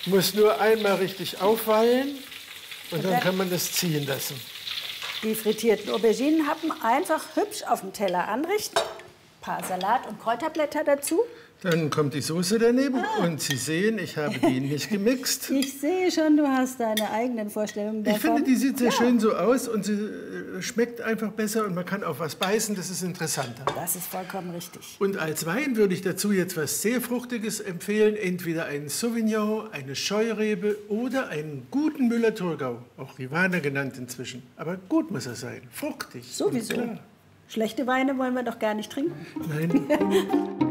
Muss nur einmal richtig aufwallen und dann kann man das ziehen lassen. Die frittierten Auberginenhappen einfach hübsch auf dem Teller anrichten. Ein paar Salat- und Kräuterblätter dazu. Dann kommt die Soße daneben und Sie sehen, ich habe die nicht gemixt. Ich sehe schon, du hast deine eigenen Vorstellungen davon. Ich finde, die sieht sehr schön so aus und sie schmeckt einfach besser und man kann auf was beißen, das ist interessanter. Das ist vollkommen richtig. Und als Wein würde ich dazu jetzt was sehr Fruchtiges empfehlen, entweder einen Sauvignon, eine Scheurebe oder einen guten Müller-Thurgau, auch Rivaner genannt inzwischen. Aber gut muss er sein, fruchtig. Sowieso. Und klar. Schlechte Weine wollen wir doch gar nicht trinken. Nein.